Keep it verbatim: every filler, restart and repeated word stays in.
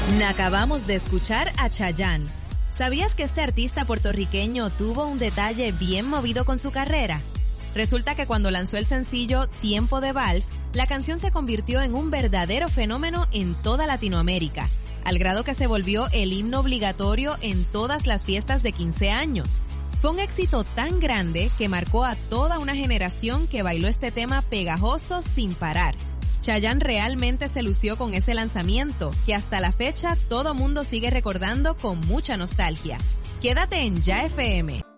Acabamos de escuchar a Chayanne. ¿Sabías que este artista puertorriqueño tuvo un detalle bien movido con su carrera? Resulta que cuando lanzó el sencillo Tiempo de Vals, la canción se convirtió en un verdadero fenómeno en toda Latinoamérica, al grado que se volvió el himno obligatorio en todas las fiestas de quince años. Fue un éxito tan grande que marcó a toda una generación que bailó este tema pegajoso sin parar. Chayanne realmente se lució con ese lanzamiento, que hasta la fecha todo mundo sigue recordando con mucha nostalgia. Quédate en Ya F M.